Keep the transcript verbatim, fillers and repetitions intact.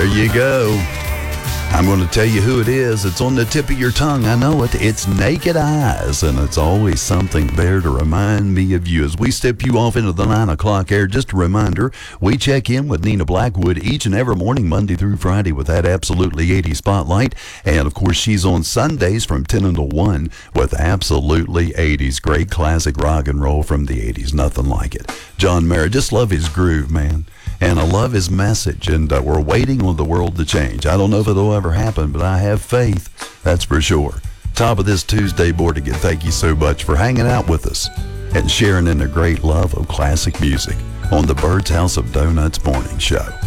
There you go. I'm going to tell you who it is. It's on the tip of your tongue. I know it. It's Naked Eyes, and it's always something there to remind me of you. As we step you off into the nine o'clock air, just a reminder, we check in with Nina Blackwood each and every morning, Monday through Friday, with that Absolutely eighties Spotlight. And, of course, she's on Sundays from ten until one with Absolutely eighties. Great classic rock and roll from the eighties. Nothing like it. John Mayer, just love his groove, man. And I love his message, and uh, we're waiting on the world to change. I don't know if it'll ever happen, but I have faith, that's for sure. Top of this Tuesday board again, thank you so much for hanging out with us and sharing in the great love of classic music on the Bird's House of Donuts Morning Show.